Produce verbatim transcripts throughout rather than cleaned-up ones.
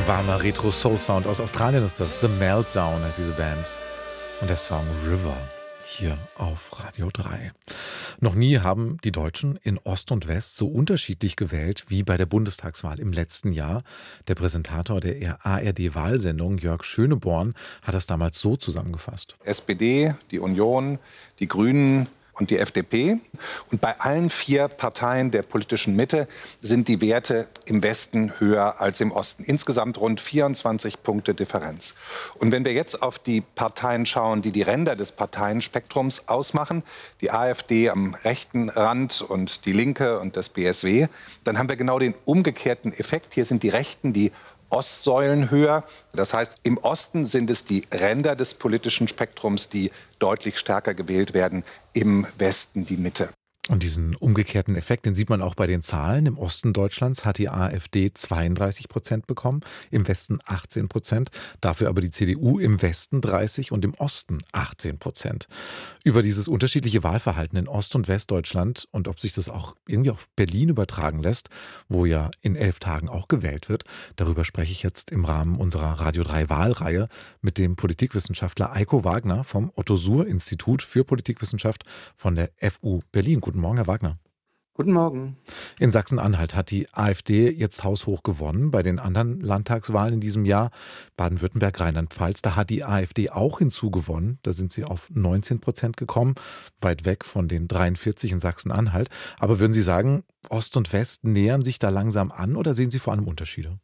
Warmer Retro-Soul-Sound aus Australien ist das. The Meltdown heißt diese Band. Und der Song River hier auf Radio drei. Noch nie haben die Deutschen in Ost und West so unterschiedlich gewählt wie bei der Bundestagswahl im letzten Jahr. Der Präsentator der A R D-Wahlsendung, Jörg Schöneborn, hat das damals so zusammengefasst. S P D, die Union, die Grünen und die F D P. Und bei allen vier Parteien der politischen Mitte sind die Werte im Westen höher als im Osten. Insgesamt rund vierundzwanzig Punkte Differenz. Und wenn wir jetzt auf die Parteien schauen, die die Ränder des Parteienspektrums ausmachen, die AfD am rechten Rand und die Linke und das B S W, dann haben wir genau den umgekehrten Effekt. Hier sind die Rechten, die Ostsäulen höher. Das heißt, im Osten sind es die Ränder des politischen Spektrums, die deutlich stärker gewählt werden, im Westen die Mitte. Und diesen umgekehrten Effekt, den sieht man auch bei den Zahlen. Im Osten Deutschlands hat die AfD zweiunddreißig Prozent bekommen, im Westen achtzehn Prozent, dafür aber die C D U im Westen dreißig und im Osten achtzehn Prozent. Über dieses unterschiedliche Wahlverhalten in Ost- und Westdeutschland und ob sich das auch irgendwie auf Berlin übertragen lässt, wo ja in elf Tagen auch gewählt wird, darüber spreche ich jetzt im Rahmen unserer Radio drei Wahlreihe mit dem Politikwissenschaftler Eiko Wagner vom Otto-Suhr-Institut für Politikwissenschaft von der F U Berlin. Guten Morgen, Herr Wagner. Guten Morgen. In Sachsen-Anhalt hat die AfD jetzt haushoch gewonnen. Bei den anderen Landtagswahlen in diesem Jahr, Baden-Württemberg, Rheinland-Pfalz, da hat die AfD auch hinzugewonnen. Da sind sie auf neunzehn Prozent gekommen, weit weg von den dreiundvierzig in Sachsen-Anhalt. Aber würden Sie sagen, Ost und West nähern sich da langsam an oder sehen Sie vor allem Unterschiede?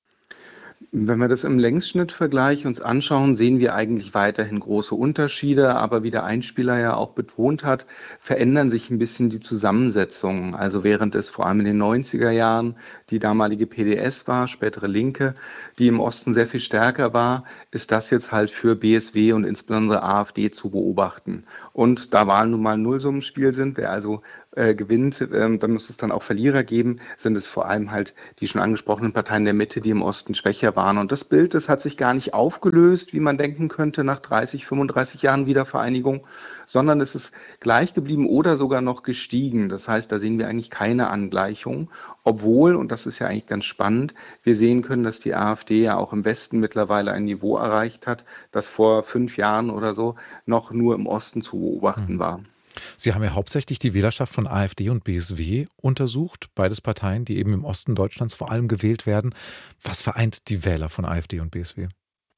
Wenn wir das im Längsschnittvergleich uns anschauen, sehen wir eigentlich weiterhin große Unterschiede. Aber wie der Einspieler ja auch betont hat, verändern sich ein bisschen die Zusammensetzungen. Also während es vor allem in den neunziger Jahren die damalige P D S war, spätere Linke, die im Osten sehr viel stärker war, ist das jetzt halt für B S W und insbesondere AfD zu beobachten. Und da Wahlen nun mal ein Nullsummenspiel sind, wer also äh, gewinnt, ähm, dann muss es dann auch Verlierer geben, sind es vor allem halt die schon angesprochenen Parteien der Mitte, die im Osten schwächer waren. Und das Bild, das hat sich gar nicht aufgelöst, wie man denken könnte, nach dreißig, fünfunddreißig Jahren Wiedervereinigung, sondern es ist gleich geblieben oder sogar noch gestiegen. Das heißt, da sehen wir eigentlich keine Angleichung, obwohl, und das ist ja eigentlich ganz spannend, wir sehen können, dass die AfD ja auch im Westen mittlerweile ein Niveau erreicht hat, das vor fünf Jahren oder so noch nur im Osten zu beobachten war. Sie haben ja hauptsächlich die Wählerschaft von AfD und B S W untersucht, beides Parteien, die eben im Osten Deutschlands vor allem gewählt werden. Was vereint die Wähler von AfD und B S W?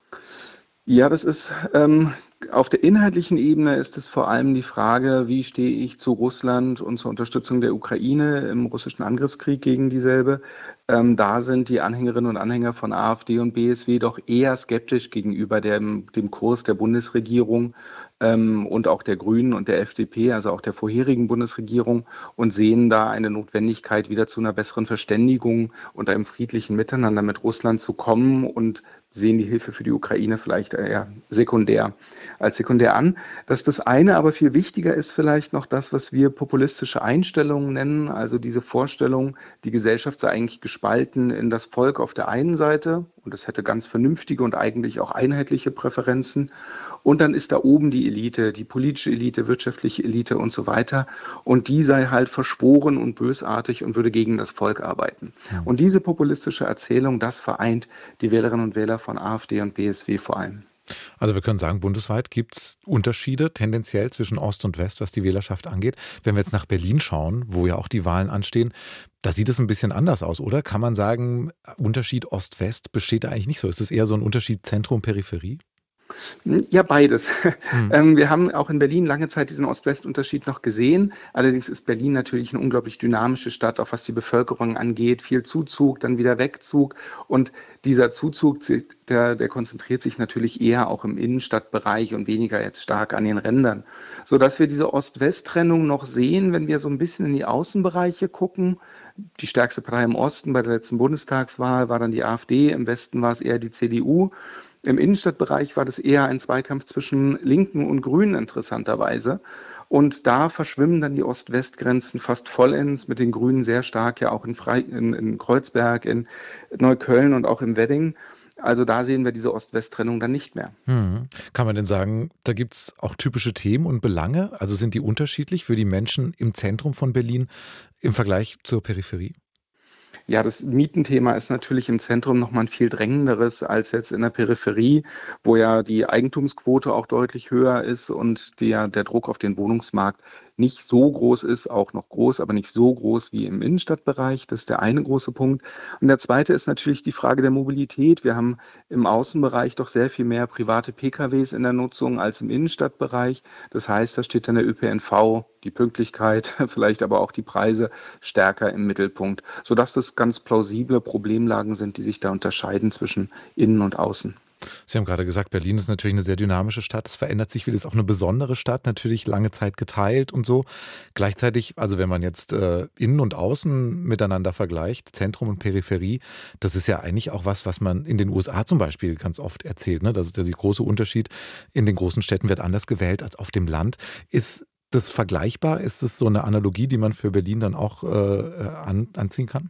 Ja, das ist ähm, auf der inhaltlichen Ebene ist es vor allem die Frage, wie stehe ich zu Russland und zur Unterstützung der Ukraine im russischen Angriffskrieg gegen dieselbe. Ähm, da sind die Anhängerinnen und Anhänger von AfD und B S W doch eher skeptisch gegenüber dem, dem Kurs der Bundesregierung ähm, und auch der Grünen und der F D P, also auch der vorherigen Bundesregierung, und sehen da eine Notwendigkeit, wieder zu einer besseren Verständigung und einem friedlichen Miteinander mit Russland zu kommen und sehen die Hilfe für die Ukraine vielleicht eher sekundär, als sekundär an. Dass das eine aber viel wichtiger ist vielleicht noch das, was wir populistische Einstellungen nennen, also diese Vorstellung, die Gesellschaft sei eigentlich gespalten in das Volk auf der einen Seite und es hätte ganz vernünftige und eigentlich auch einheitliche Präferenzen. Und dann ist da oben die Elite, die politische Elite, wirtschaftliche Elite und so weiter. Und die sei halt verschworen und bösartig und würde gegen das Volk arbeiten. Ja. Und diese populistische Erzählung, das vereint die Wählerinnen und Wähler von AfD und B S W vor allem. Also wir können sagen, bundesweit gibt es Unterschiede tendenziell zwischen Ost und West, was die Wählerschaft angeht. Wenn wir jetzt nach Berlin schauen, wo ja auch die Wahlen anstehen, da sieht es ein bisschen anders aus, oder? Kann man sagen, Unterschied Ost-West besteht da eigentlich nicht so? Ist es eher so ein Unterschied Zentrum-Peripherie? Ja, beides. Mhm. Wir haben auch in Berlin lange Zeit diesen Ost-West-Unterschied noch gesehen. Allerdings ist Berlin natürlich eine unglaublich dynamische Stadt, auch was die Bevölkerung angeht. Viel Zuzug, dann wieder Wegzug. Und dieser Zuzug, der, der konzentriert sich natürlich eher auch im Innenstadtbereich und weniger jetzt stark an den Rändern. Sodass wir diese Ost-West-Trennung noch sehen, wenn wir so ein bisschen in die Außenbereiche gucken. Die stärkste Partei im Osten bei der letzten Bundestagswahl war dann die AfD, im Westen war es eher die C D U. Im Innenstadtbereich war das eher ein Zweikampf zwischen Linken und Grünen interessanterweise. Und da verschwimmen dann die Ost-West-Grenzen fast vollends, mit den Grünen sehr stark, ja auch in, Frei, in, in Kreuzberg, in Neukölln und auch im Wedding. Also da sehen wir diese Ost-West-Trennung dann nicht mehr. Hm. Kann man denn sagen, da gibt es auch typische Themen und Belange? Also sind die unterschiedlich für die Menschen im Zentrum von Berlin im Vergleich zur Peripherie? Ja, das Mietenthema ist natürlich im Zentrum noch mal 'n viel drängenderes als jetzt in der Peripherie, wo ja die Eigentumsquote auch deutlich höher ist und der der Druck auf den Wohnungsmarkt nicht so groß ist, auch noch groß, aber nicht so groß wie im Innenstadtbereich. Das ist der eine große Punkt. Und der zweite ist natürlich die Frage der Mobilität. Wir haben im Außenbereich doch sehr viel mehr private P K Ws in der Nutzung als im Innenstadtbereich. Das heißt, da steht dann der Ö P N V, die Pünktlichkeit, vielleicht aber auch die Preise stärker im Mittelpunkt, sodass das ganz plausible Problemlagen sind, die sich da unterscheiden zwischen innen und außen. Sie haben gerade gesagt, Berlin ist natürlich eine sehr dynamische Stadt. Es verändert sich viel, ist auch eine besondere Stadt, natürlich lange Zeit geteilt und so. Gleichzeitig, also wenn man jetzt äh, Innen und Außen miteinander vergleicht, Zentrum und Peripherie, das ist ja eigentlich auch was, was man in den U S A zum Beispiel ganz oft erzählt. Ne? Das ist ja der große Unterschied. In den großen Städten wird anders gewählt als auf dem Land. Ist das vergleichbar? Ist das so eine Analogie, die man für Berlin dann auch äh, an, anziehen kann?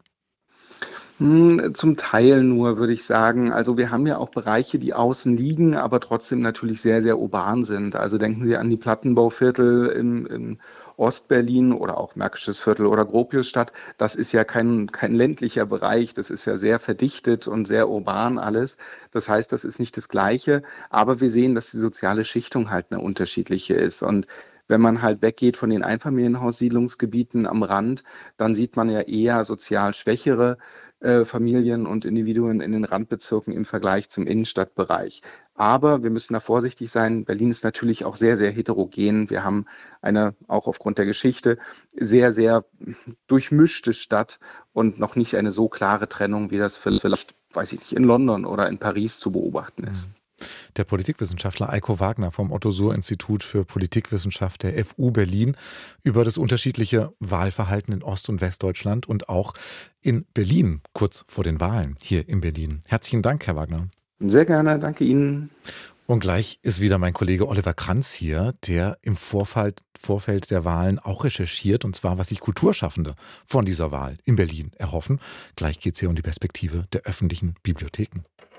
Hm, zum Teil nur, würde ich sagen. Also, wir haben ja auch Bereiche, die außen liegen, aber trotzdem natürlich sehr, sehr urban sind. Also, denken Sie an die Plattenbauviertel im im Ostberlin oder auch Märkisches Viertel oder Gropiusstadt. Das ist ja kein kein ländlicher Bereich. Das ist ja sehr verdichtet und sehr urban alles. Das heißt, das ist nicht das Gleiche, aber wir sehen, dass die soziale Schichtung halt eine unterschiedliche ist. Und wenn man halt weggeht von den Einfamilienhaussiedlungsgebieten am Rand, dann sieht man ja eher sozial schwächere äh, Familien und Individuen in den Randbezirken im Vergleich zum Innenstadtbereich. Aber wir müssen da vorsichtig sein. Berlin ist natürlich auch sehr, sehr heterogen. Wir haben eine, auch aufgrund der Geschichte, sehr, sehr durchmischte Stadt und noch nicht eine so klare Trennung, wie das vielleicht, weiß ich nicht, in London oder in Paris zu beobachten ist. Der Politikwissenschaftler Eiko Wagner vom Otto-Suhr-Institut für Politikwissenschaft der F U Berlin über das unterschiedliche Wahlverhalten in Ost- und Westdeutschland und auch in Berlin, kurz vor den Wahlen hier in Berlin. Herzlichen Dank, Herr Wagner. Sehr gerne, danke Ihnen. Und gleich ist wieder mein Kollege Oliver Kranz hier, der im Vorfeld, Vorfeld der Wahlen auch recherchiert, und zwar, was sich Kulturschaffende von dieser Wahl in Berlin erhoffen. Gleich geht es hier um die Perspektive der öffentlichen Bibliotheken.